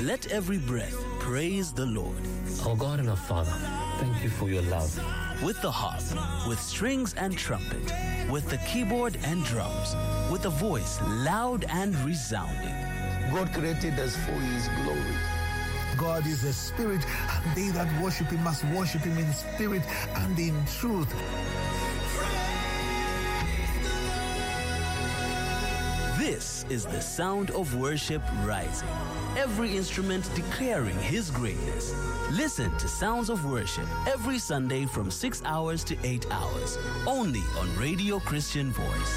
Let every breath praise the Lord. Our God and our Father, thank you for your love. With the harp, with strings and trumpet, with the keyboard and drums, with a voice loud and resounding. God created us for His glory. God is a spirit, and they that worship Him must worship Him in spirit and in truth. This is the sound of worship rising. Every instrument declaring His greatness. Listen to Sounds of Worship every Sunday from 6 hours to 8 hours. Only on Radio Christian Voice.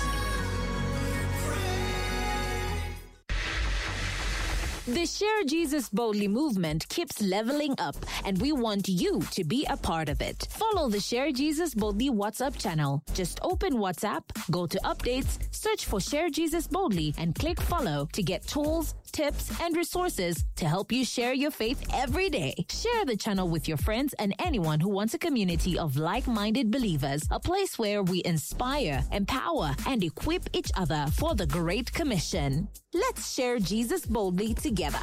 The Share Jesus Boldly movement keeps leveling up, and we want you to be a part of it. Follow the Share Jesus Boldly WhatsApp channel. Just open WhatsApp, go to updates, search for Share Jesus Boldly, and click follow to get tools, tips, and resources to help you share your faith every day. Share the channel with your friends and anyone who wants a community of like-minded believers, a place where we inspire, empower, and equip each other for the Great Commission. Let's share Jesus boldly together.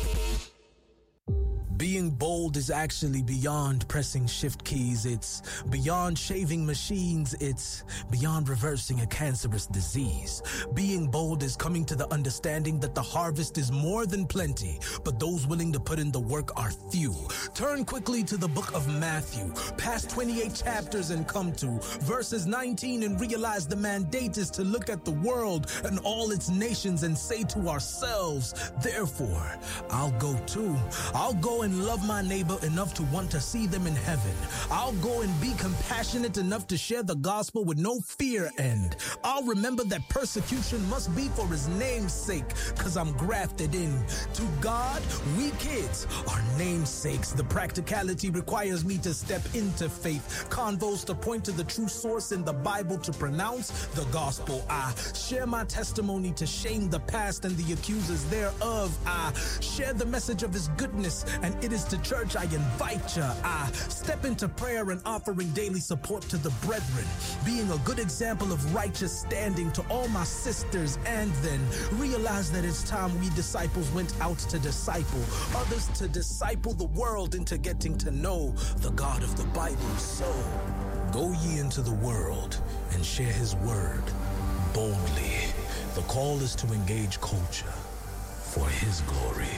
Being bold is actually beyond pressing shift keys. It's beyond shaving machines. It's beyond reversing a cancerous disease. Being bold is coming to the understanding that the harvest is more than plenty, but those willing to put in the work are few. Turn quickly to the book of Matthew, past 28 chapters and come to verses 19 and realize the mandate is to look at the world and all its nations and say to ourselves, therefore, I'll go too. I'll go and love my neighbor enough to want to see them in heaven. I'll go and be compassionate enough to share the gospel with no fear, and I'll remember that persecution must be for His name's sake, cause I'm grafted in. To God, we kids are namesakes. The practicality requires me to step into faith. Convos to point to the true source in the Bible to pronounce the gospel. I share my testimony to shame the past and the accusers thereof. I share the message of His goodness, and it is to church I invite ya. I step into prayer and offering daily support to the brethren, being a good example of righteous standing to all my sisters, and then realize that it's time we disciples went out to disciple others, to disciple the world into getting to know the God of the Bible. So go ye into the world and share His word boldly. The call is to engage culture for His glory.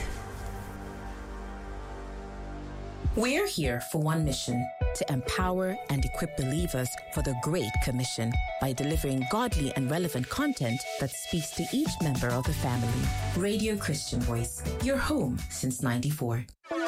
We're here for one mission: to empower and equip believers for the Great Commission by delivering godly and relevant content that speaks to each member of the family. Radio Christian Voice, your home since '94.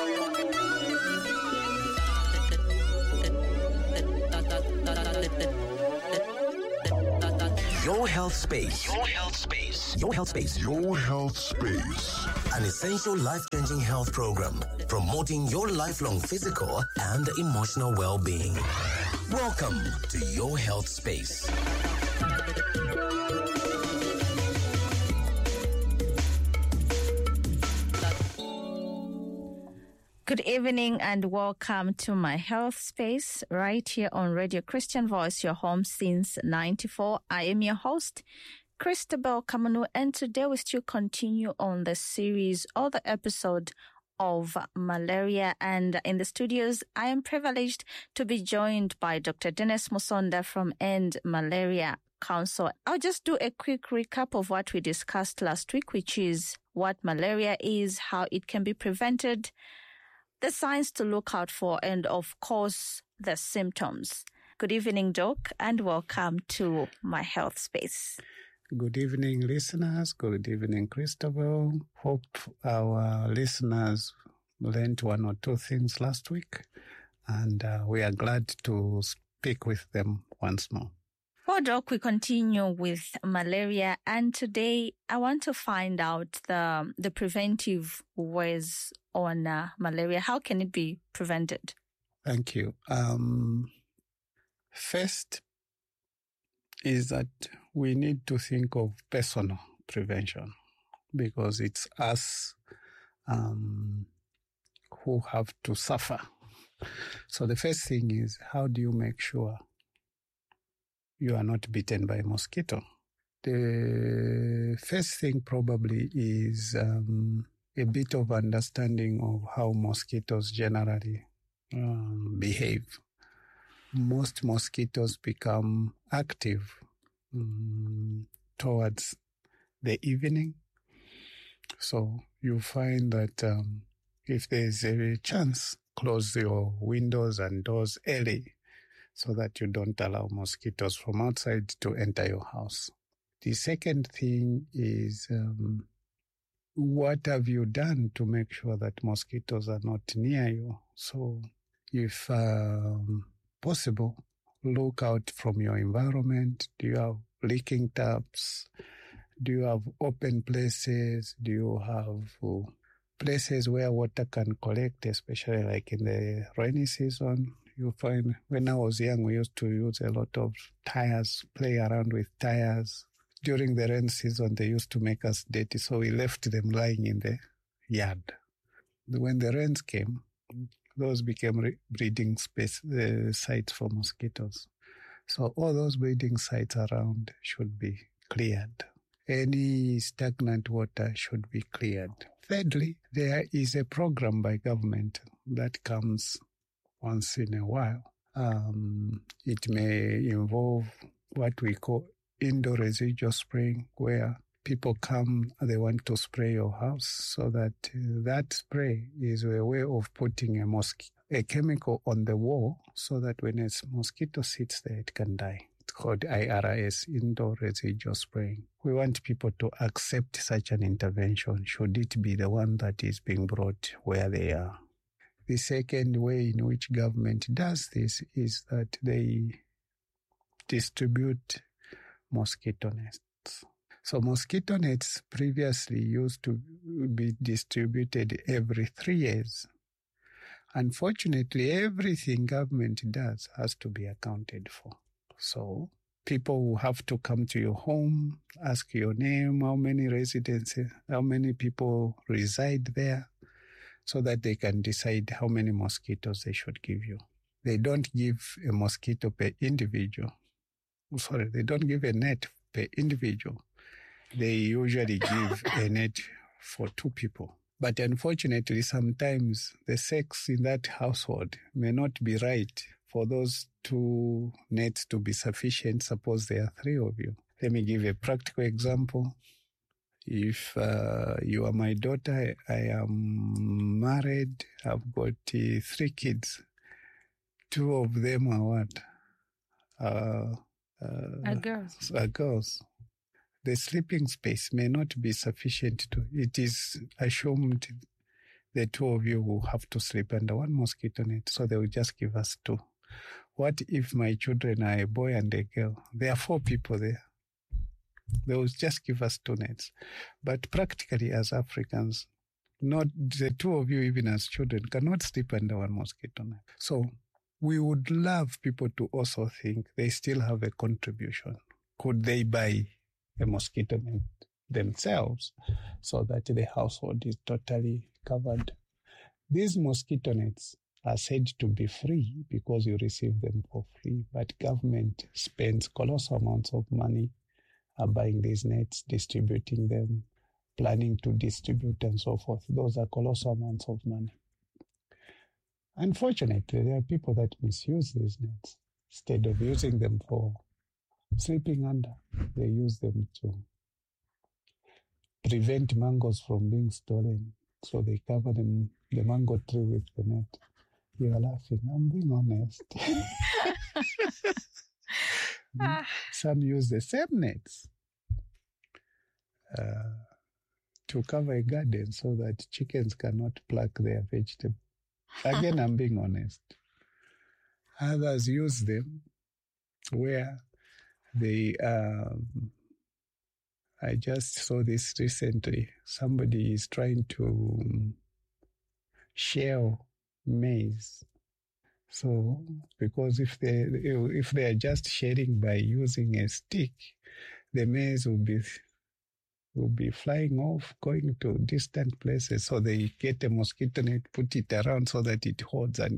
Your Health Space. Your Health Space. Your Health Space. Your Health Space. An essential life-changing health program promoting your lifelong physical and emotional well-being. Welcome to Your Health Space. Good evening and welcome to my health space right here on Radio Christian Voice, your home since '94. I am your host, Christabel Kamanu, and today we still continue on the series or the episode of malaria. And in the studios, I am privileged to be joined by Dr. Dennis Musonda from End Malaria Council. I'll just do a quick recap of what we discussed last week, which is what malaria is, how it can be prevented, the signs to look out for, and of course, the symptoms. Good evening, Doc, and welcome to my health space. Good evening, listeners. Good evening, Christabel. Hope our listeners learned one or two things last week, and we are glad to speak with them once more. Well, Doc, we continue with malaria, and today I want to find out the preventive ways on malaria. How can it be prevented? Thank you. First is that we need to think of personal prevention, because it's us who have to suffer. So the first thing is, how do you make sure you are not bitten by a mosquito? The first thing probably is a bit of understanding of how mosquitoes generally behave. Most mosquitoes become active towards the evening. So you find that if there's a chance, close your windows and doors early so that you don't allow mosquitoes from outside to enter your house. The second thing is, what have you done to make sure that mosquitoes are not near you? So if possible, look out from your environment. Do you have leaking taps? Do you have open places? Do you have places where water can collect, especially like in the rainy season? You find when I was young, we used to use a lot of tires, play around with tires. During the rain season, they used to make us dirty, so we left them lying in the yard. When the rains came, those became breeding sites for mosquitoes. So all those breeding sites around should be cleared. Any stagnant water should be cleared. Thirdly, there is a program by government that comes once in a while. It may involve what we call indoor residual spraying, where people come, they want to spray your house, so that that spray is a way of putting a chemical on the wall so that when a mosquito sits there, it can die. It's called IRS, indoor residual spraying. We want people to accept such an intervention, should it be the one that is being brought where they are. The second way in which government does this is that they distribute mosquito nets. So mosquito nets previously used to be distributed every 3 years. Unfortunately, everything government does has to be accounted for. So people will have to come to your home, ask your name, how many residents, how many people reside there, so that they can decide how many mosquitoes they should give you. They don't give a mosquito per individual. Sorry, they don't give a net per individual. They usually give a net for 2 people. But unfortunately, sometimes the sex in that household may not be right for those 2 nets to be sufficient. Suppose there are 3 of you. Let me give a practical example. If you are my daughter, I am married, I've got 3 kids. 2 of them are what? Are girls. The sleeping space may not be sufficient. It is assumed the 2 of you will have to sleep under 1 mosquito net, so they will just give us 2. What if my children are a boy and a girl? There are 4 people there. They will just give us 2 nets. But practically as Africans, not the 2 of you, even as children, cannot sleep under 1 mosquito net. So we would love people to also think they still have a contribution. Could they buy a mosquito net themselves so that the household is totally covered? These mosquito nets are said to be free because you receive them for free, but government spends colossal amounts of money buying these nets, distributing them, planning to distribute and so forth. Those are colossal amounts of money. Unfortunately, there are people that misuse these nets. Instead of using them for sleeping under, they use them to prevent mangoes from being stolen. So they cover the mango tree with the net. You are laughing. I'm being honest. Some use the same nets to cover a garden so that chickens cannot pluck their vegetables. Again, I'm being honest. Others use them where they... I just saw this recently. Somebody is trying to shell maize. So, because if they are just sharing by using a stick, the maize will be flying off, going to distant places. So they get a mosquito net, put it around so that it holds, and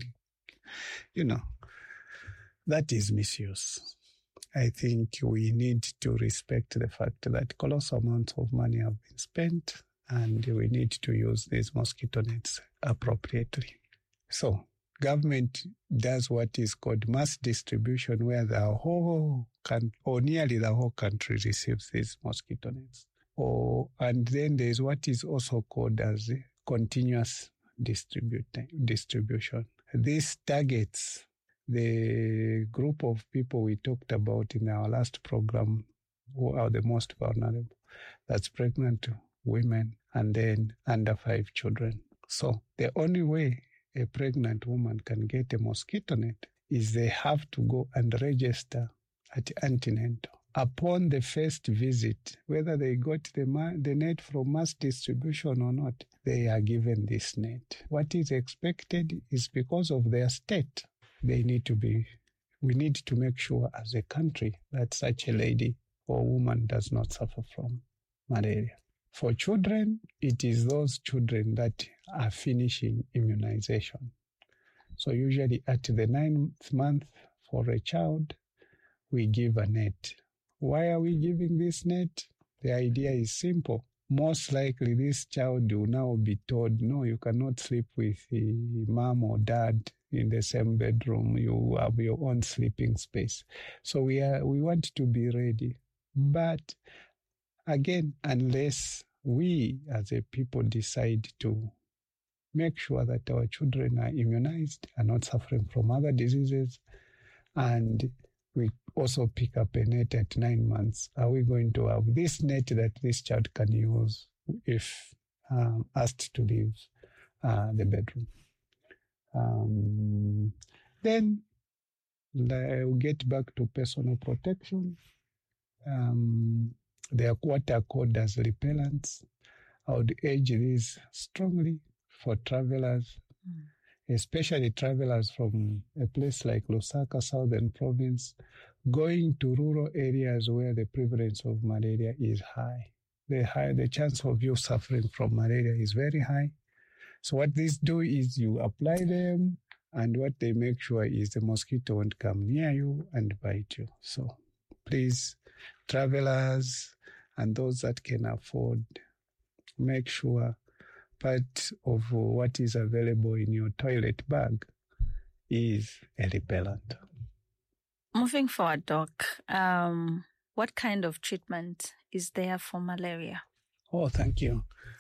that is misuse. I think we need to respect the fact that colossal amounts of money have been spent and we need to use these mosquito nets appropriately. So government does what is called mass distribution, where the whole or nearly the whole country receives these mosquito nets. And then there's what is also called as continuous distribution. This targets the group of people we talked about in our last program who are the most vulnerable. That's pregnant women and then under 5 children. So the only way a pregnant woman can get a mosquito net is they have to go and register at antenatal. Upon the first visit, whether they got the net from mass distribution or not, they are given this net. What is expected is because of their state, we need to make sure as a country that such a lady or woman does not suffer from malaria. For children, it is those children that are finishing immunization. So usually at the 9th month for a child, we give a net. Why are we giving this net? The idea is simple. Most likely this child will now be told, no, you cannot sleep with mom or dad in the same bedroom. You have your own sleeping space. So we want to be ready. But again, unless we as a people decide to make sure that our children are immunized, are not suffering from other diseases, and we also pick up a net at 9 months, are we going to have this net that this child can use if asked to leave the bedroom? Then we'll get back to personal protection. They are what are called as repellents. I would urge this strongly for travelers, especially travelers from a place like Lusaka, Southern Province, going to rural areas where the prevalence of malaria is high. The chance of you suffering from malaria is very high. So what these do is you apply them, and what they make sure is the mosquito won't come near you and bite you. So please, travelers and those that can afford, make sure part of what is available in your toilet bag is a repellent. Moving forward, Doc, what kind of treatment is there for malaria? Oh, thank you.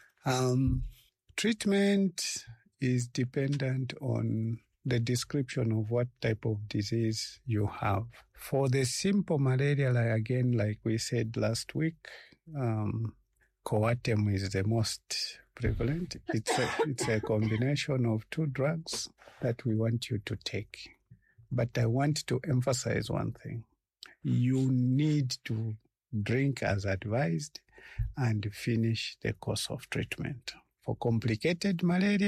Treatment is dependent on the description of what type of disease you have. For the simple malaria, like we said last week, Coartem is the most prevalent. It's a combination of 2 drugs that we want you to take. But I want to emphasize one thing. You need to drink as advised and finish the course of treatment. For complicated malaria,